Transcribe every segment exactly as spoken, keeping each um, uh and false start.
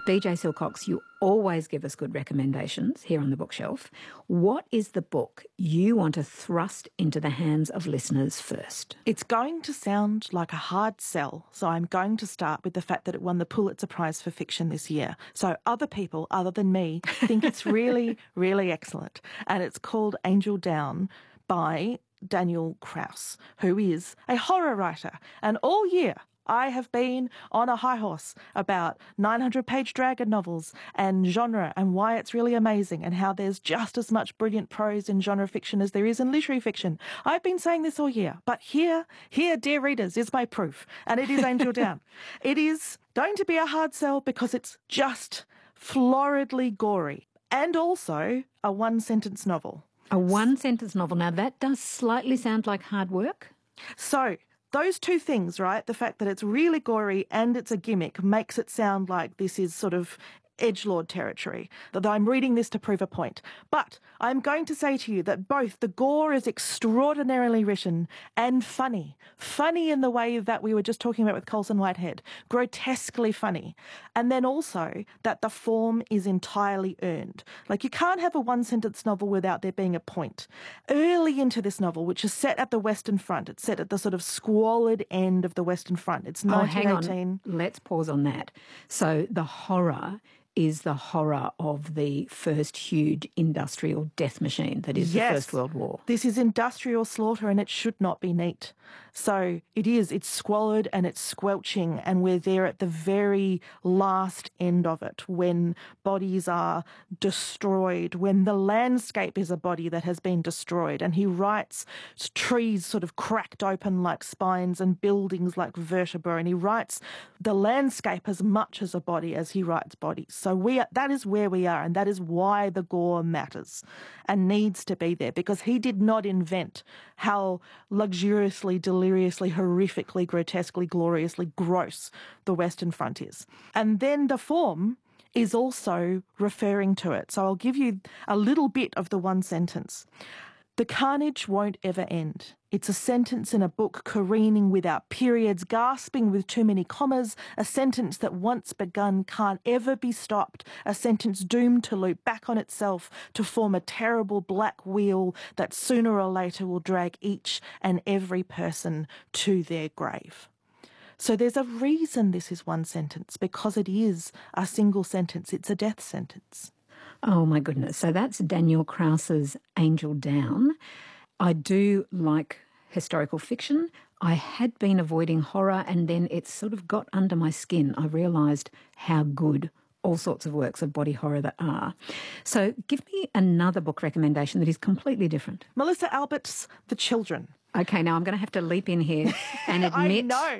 B J Silcox, you always give us good recommendations here on the bookshelf. What is the book you want to thrust into the hands of listeners first? It's going to sound like a hard sell, so I'm going to start with the fact that it won the Pulitzer Prize for Fiction this year. So other people, other than me, think it's really, really excellent. And it's called Angel Down by Daniel Kraus, who is a horror writer. And all year I have been on a high horse about nine hundred page dragon novels and genre and why it's really amazing and how there's just as much brilliant prose in genre fiction as there is in literary fiction. I've been saying this all year, but here, here, dear readers, is my proof, and it is Angel Down. It is going to be a hard sell because it's just floridly gory and also a one-sentence novel. A one-sentence novel. Now, that does slightly sound like hard work. So those two things, right, the fact that it's really gory and it's a gimmick makes it sound like this is sort of edgelord territory, that I'm reading this to prove a point. But I'm going to say to you that both the gore is extraordinarily written and funny. Funny in the way that we were just talking about with Colson Whitehead. Grotesquely funny. And then also that the form is entirely earned. Like, you can't have a one-sentence novel without there being a point. Early into this novel, which is set at the Western Front, it's set at the sort of squalid end of the Western Front. It's nineteen eighteen. Oh, hang on. Let's pause on that. So the horror is the horror of the first huge industrial death machine that is yes. the First World War. This is industrial slaughter and it should not be neat. So it is, it's squalid and it's squelching, and we're there at the very last end of it when bodies are destroyed, when the landscape is a body that has been destroyed. And he writes trees sort of cracked open like spines and buildings like vertebra, and he writes the landscape as much as a body as he writes bodies. So we are, that is where we are, and that is why the gore matters and needs to be there, because he did not invent how luxuriously, deliriously, horrifically, grotesquely, gloriously gross the Western Front is. And then the form is also referring to it. So I'll give you a little bit of the one sentence. The carnage won't ever end. It's a sentence in a book careening without periods, gasping with too many commas, a sentence that once begun can't ever be stopped, a sentence doomed to loop back on itself to form a terrible black wheel that sooner or later will drag each and every person to their grave. So there's a reason this is one sentence, because it is a single sentence. It's a death sentence. Oh, my goodness. So that's Daniel Kraus's Angel Down. I do like historical fiction. I had been avoiding horror, and then it sort of got under my skin. I realised how good all sorts of works of body horror that are. So give me another book recommendation that is completely different. Melissa Albert's The Children. Okay, now I'm going to have to leap in here and admit I know.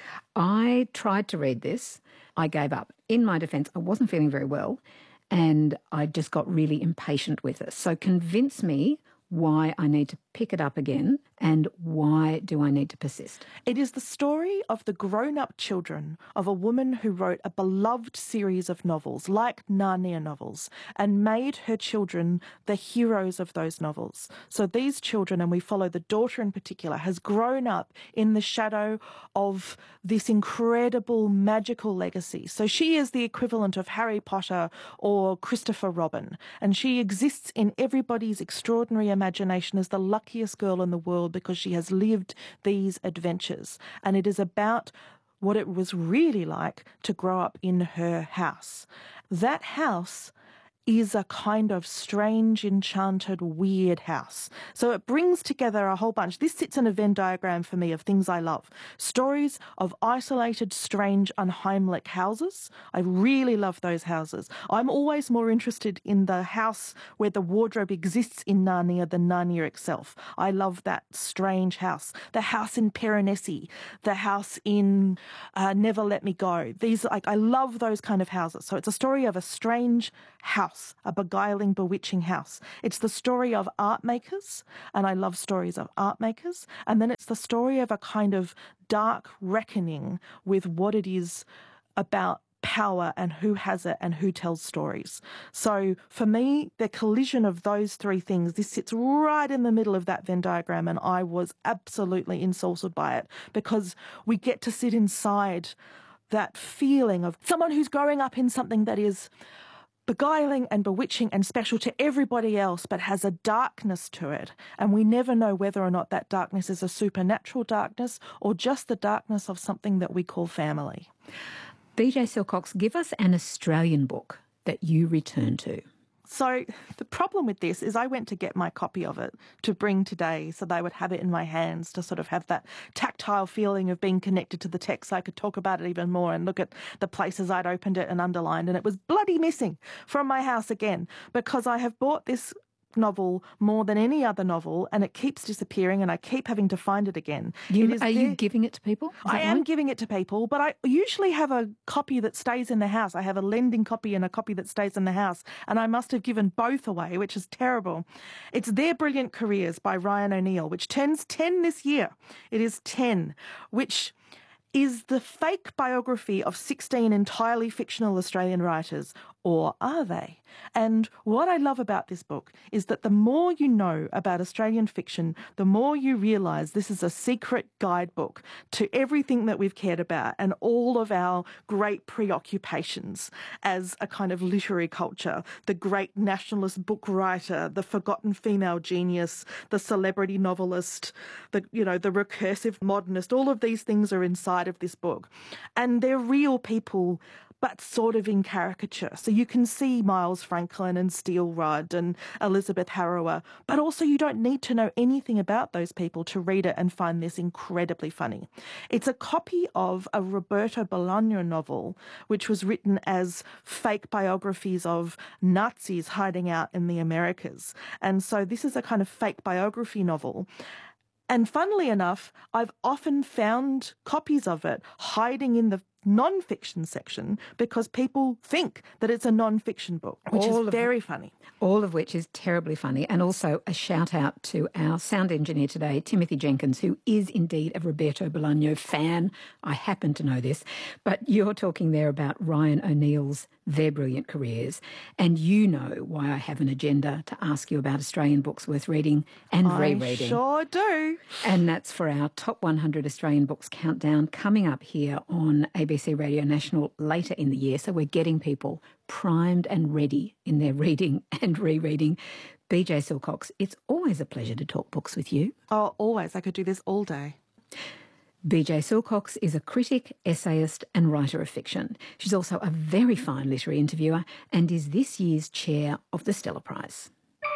I tried to read this. I gave up. In my defence, I wasn't feeling very well, and I just got really impatient with it. So convince me why I need to pick it up again and why do I need to persist. It is the story of the grown-up children of a woman who wrote a beloved series of novels, like Narnia novels, and made her children the heroes of those novels. So these children, and we follow the daughter in particular, has grown up in the shadow of this incredible magical legacy. So she is the equivalent of Harry Potter or Christopher Robin, and she exists in everybody's extraordinary imagination as the luckiest girl in the world because she has lived these adventures. And it is about what it was really like to grow up in her house. That house is a kind of strange, enchanted, weird house. So it brings together a whole bunch. This sits in a Venn diagram for me of things I love. Stories of isolated, strange, unheimlich houses. I really love those houses. I'm always more interested in the house where the wardrobe exists in Narnia than Narnia itself. I love that strange house. The house in Piranesi, the house in uh, Never Let Me Go. These, like, I love those kind of houses. So it's a story of a strange house, a beguiling, bewitching house. It's the story of art makers, and I love stories of art makers. And then it's the story of a kind of dark reckoning with what it is about power and who has it and who tells stories. So for me, the collision of those three things, this sits right in the middle of that Venn diagram, and I was absolutely insulted by it because we get to sit inside that feeling of someone who's growing up in something that is beguiling and bewitching and special to everybody else, but has a darkness to it. And we never know whether or not that darkness is a supernatural darkness or just the darkness of something that we call family. B J Silcox, give us an Australian book that you return to. So the problem with this is I went to get my copy of it to bring today so they would have it in my hands to sort of have that tactile feeling of being connected to the text so I could talk about it even more and look at the places I'd opened it and underlined. And it was bloody missing from my house again because I have bought this novel more than any other novel and it keeps disappearing and I keep having to find it again. You, it are there. you giving it to people? I am right? giving it to people, but I usually have a copy that stays in the house. I have a lending copy and a copy that stays in the house, and I must have given both away, which is terrible. It's Their Brilliant Careers by Ryan O'Neill, which turns ten this year. It is ten, which is the fake biography of sixteen entirely fictional Australian writers, or are they? And what I love about this book is that the more you know about Australian fiction, the more you realise this is a secret guidebook to everything that we've cared about and all of our great preoccupations as a kind of literary culture. The great nationalist book writer, the forgotten female genius, the celebrity novelist, the, you know, the recursive modernist, all of these things are inside of this book. And they're real people, but sort of in caricature. So you can see Miles Franklin and Steele Rudd and Elizabeth Harrower, but also you don't need to know anything about those people to read it and find this incredibly funny. It's a copy of a Roberto Bolaño novel, which was written as fake biographies of Nazis hiding out in the Americas. And so this is a kind of fake biography novel. And funnily enough, I've often found copies of it hiding in the non-fiction section because people think that it's a non-fiction book, which all is of, very funny. All of which is terribly funny. And also a shout out to our sound engineer today, Timothy Jenkins, who is indeed a Roberto Bolaño fan. I happen to know this. But you're talking there about Ryan O'Neill's Their Brilliant Careers. And you know why I have an agenda to ask you about Australian books worth reading and I rereading. I sure do. And that's for our top one hundred Australian books countdown coming up here on A B C Radio National later in the year. So we're getting people primed and ready in their reading and rereading. B J Silcox, it's always a pleasure to talk books with you. Oh, always. I could do this all day. B J Silcox is a critic, essayist and writer of fiction. She's also a very fine literary interviewer and is this year's chair of the Stella Prize.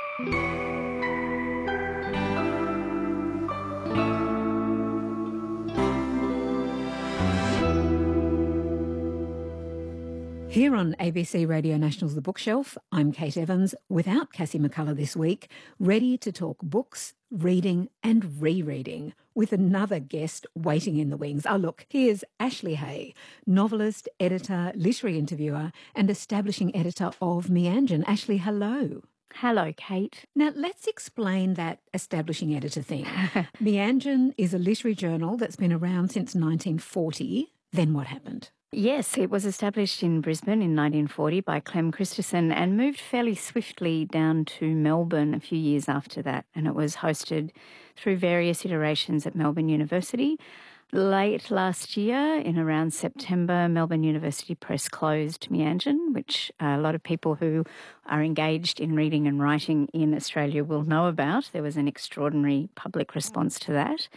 Here on A B C Radio National's The Bookshelf, I'm Kate Evans, without Cassie McCullough this week, ready to talk books, reading and rereading with another guest waiting in the wings. Oh, look, here's Ashley Hay, novelist, editor, literary interviewer and establishing editor of Meanjin. Ashley, hello. Hello, Kate. Now, let's explain that establishing editor thing. Meanjin is a literary journal that's been around since nineteen forty. Then what happened? Yes, it was established in Brisbane in nineteen forty by Clem Christensen and moved fairly swiftly down to Melbourne a few years after that. And it was hosted through various iterations at Melbourne University. Late last year, in around September, Melbourne University Press closed Meanjin, which a lot of people who are engaged in reading and writing in Australia will know about. There was an extraordinary public response to that.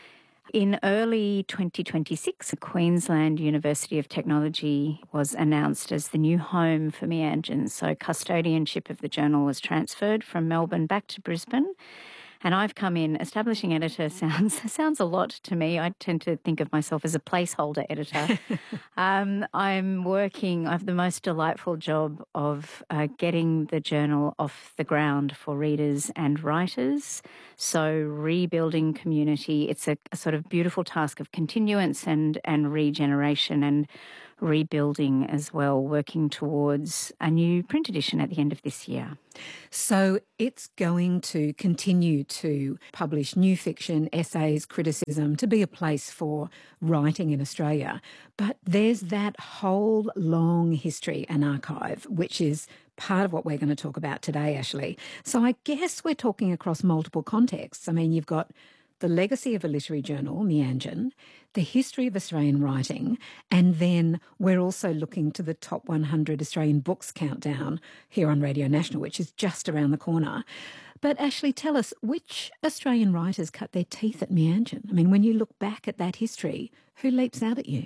In early twenty twenty-six, Queensland University of Technology was announced as the new home for Meanjin. So custodianship of the journal was transferred from Melbourne back to Brisbane. And I've come in, establishing editor sounds sounds a lot to me. I tend to think of myself as a placeholder editor. um, I'm working, I have the most delightful job of uh, getting the journal off the ground for readers and writers. So rebuilding community, it's a, a sort of beautiful task of continuance and, and regeneration and rebuilding as well, working towards a new print edition at the end of this year. So it's going to continue to publish new fiction, essays, criticism, to be a place for writing in Australia. But there's that whole long history and archive, which is part of what we're going to talk about today, Ashley. So I guess we're talking across multiple contexts. I mean, you've got the legacy of a literary journal, Meanjin. the history of Australian writing, and then we're also looking to the top one hundred Australian books countdown here on Radio National, which is just around the corner. But Ashley, tell us, which Australian writers cut their teeth at Meanjin? I mean, when you look back at that history, who leaps out at you?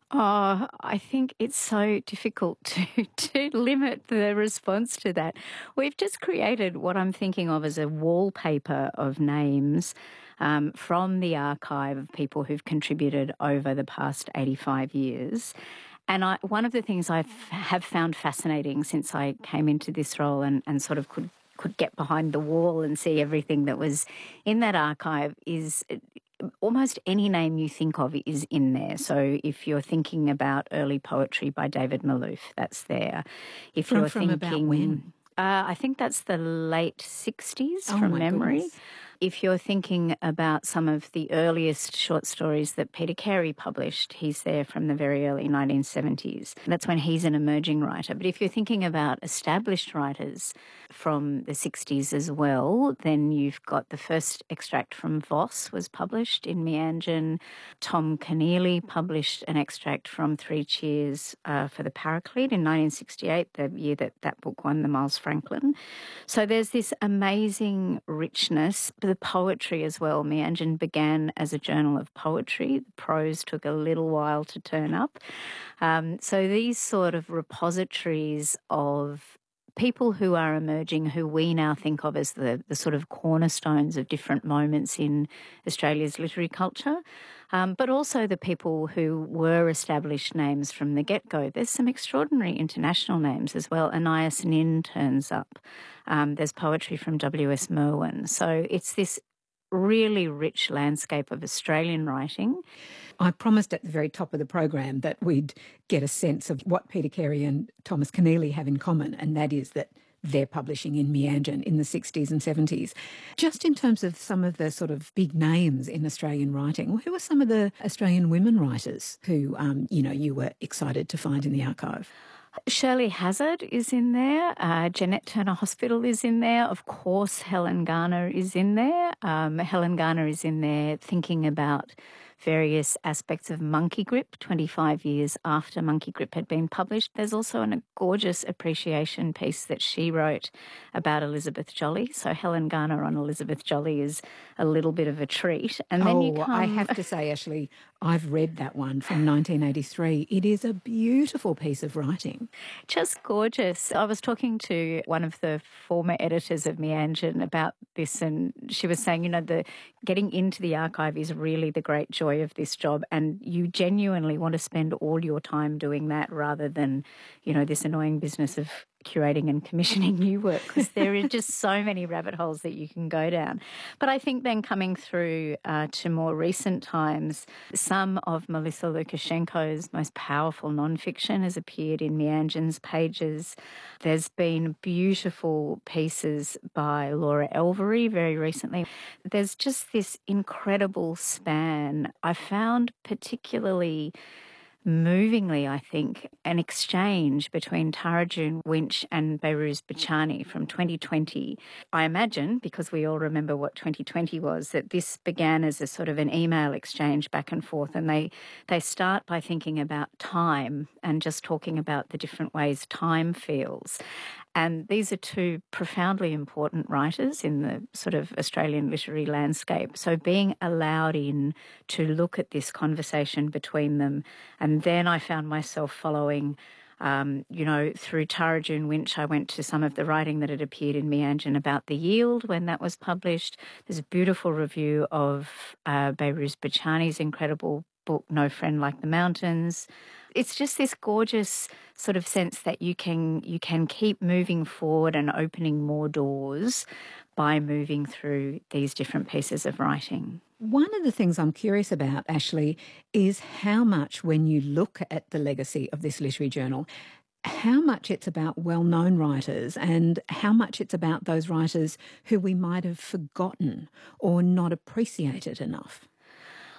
Oh, I think it's so difficult to, to limit the response to that. We've just created what I'm thinking of as a wallpaper of names um, from the archive of people who've contributed over the past eighty-five years. And I, one of the things I have found fascinating since I came into this role and, and sort of could could get behind the wall and see everything that was in that archive is almost any name you think of is in there. So if you're thinking about early poetry by David Malouf, that's there. If from, you're from thinking, about when? Uh, I think that's the late sixties oh from memory. Goodness. If you're thinking about some of the earliest short stories that Peter Carey published, he's there from the very early nineteen seventies. That's when he's an emerging writer. But if you're thinking about established writers from the sixties as well, then you've got the first extract from Voss was published in Meanjin. Tom Keneally published an extract from Three Cheers uh, for the Paraclete in nineteen sixty-eight, the year that that book won the Miles Franklin. So there's this amazing richness. The poetry as well. Meanjin began as a journal of poetry. The prose took a little while to turn up. Um, so these sort of repositories of people who are emerging, who we now think of as the, the sort of cornerstones of different moments in Australia's literary culture, um, but also the people who were established names from the get-go. There's some extraordinary international names as well. Anais Nin turns up. Um, there's poetry from W S Merwin. So it's this really rich landscape of Australian writing. I promised at the very top of the program that we'd get a sense of what Peter Carey and Thomas Keneally have in common, and that is that they're publishing in Meanjin in the sixties and seventies. Just in terms of some of the sort of big names in Australian writing, who are some of the Australian women writers who, um, you know, you were excited to find in the archive? Shirley Hazzard is in there. Uh, Jeanette Turner Hospital is in there. Of course, Helen Garner is in there. Um, Helen Garner is in there thinking about various aspects of Monkey Grip twenty-five years after Monkey Grip had been published. There's also an, a gorgeous appreciation piece that she wrote about Elizabeth Jolley. So Helen Garner on Elizabeth Jolley is a little bit of a treat. And then oh, you come... I have to say, Ashley, I've read that one from nineteen eighty-three. It is a beautiful piece of writing. Just gorgeous. I was talking to one of the former editors of Meanjin about this, and she was saying, you know, the getting into the archive is really the great joy of this job, and you genuinely want to spend all your time doing that rather than, you know, this annoying business of curating and commissioning new work, because there are just so many rabbit holes that you can go down. But I think then coming through uh, to more recent times, some of Melissa Lukashenko's most powerful nonfiction has appeared in Meanjin's pages. There's been beautiful pieces by Laura Elvery very recently. There's just this incredible span. I found particularly movingly, I think, an exchange between Tarajun Winch and Behrouz Bachani from twenty twenty. I imagine, because we all remember what twenty twenty was, that this began as a sort of an email exchange back and forth, and they, they start by thinking about time and just talking about the different ways time feels. And these are two profoundly important writers in the sort of Australian literary landscape. So being allowed in to look at this conversation between them. And then I found myself following, um, you know, through Tarajun Winch, I went to some of the writing that had appeared in Meanjin about The Yield when that was published. There's a beautiful review of uh, Behrouz Bachani's incredible book, No Friend Like the Mountains. It's just this gorgeous sort of sense that you can you can keep moving forward and opening more doors by moving through these different pieces of writing. One of the things I'm curious about, Ashley, is how much, when you look at the legacy of this literary journal, how much it's about well-known writers and how much it's about those writers who we might have forgotten or not appreciated enough.